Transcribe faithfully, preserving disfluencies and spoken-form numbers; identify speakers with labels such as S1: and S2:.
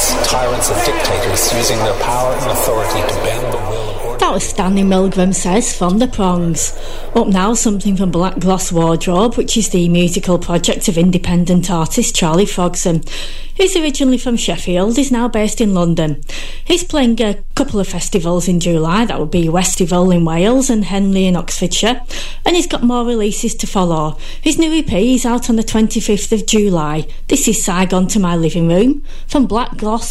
S1: puppets, tyrants and dictators using their power and authority to bend the will of ordinary...
S2: That was Stanley Milgram Says from The Prongs. Up now, something from Black Gloss Wardrobe, which is the musical project of independent artist Charlie Frogson, who's originally from Sheffield, is now based in London. He's playing a couple of festivals in July, that would be Westival in Wales and Henley in Oxfordshire, and he's got more releases to follow. His new E P is out on the twenty-fifth of July. This is Saigon to My Living Room from Black Gloss